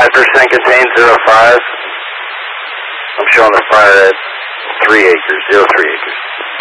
5% contained, 05. I'm showing the fire at 3 acres, 03 acres.